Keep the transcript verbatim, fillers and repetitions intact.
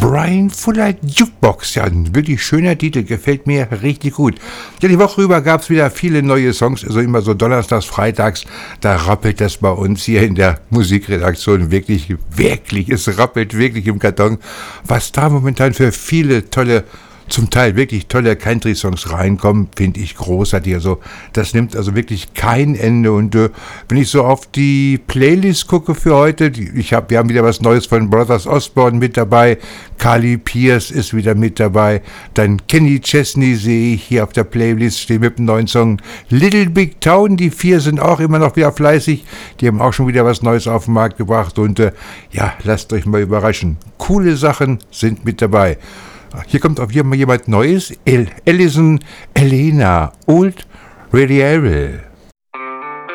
Brian Fuller Jukebox. Ja, ein wirklich schöner Titel, gefällt mir richtig gut. Ja, die Woche über gab es wieder viele neue Songs, also immer so donnerstags, freitags, da rappelt das bei uns hier in der Musikredaktion wirklich, wirklich, es rappelt wirklich im Karton, was da momentan für viele tolle, zum Teil wirklich tolle Country-Songs reinkommen, finde ich großartig. Also das nimmt also wirklich kein Ende. Und äh, wenn ich so auf die Playlist gucke für heute, die, ich hab, wir haben wieder was Neues von Brothers Osborne mit dabei, Carly Pearce ist wieder mit dabei, dann Kenny Chesney sehe ich hier auf der Playlist stehen mit dem neuen Song Little Big Town. Die vier sind auch immer noch wieder fleißig, die haben auch schon wieder was Neues auf den Markt gebracht. Und äh, ja, lasst euch mal überraschen. Coole Sachen sind mit dabei. Hier kommt auf jeden Fall jemand Neues. El- Alison Elena, Old Radial.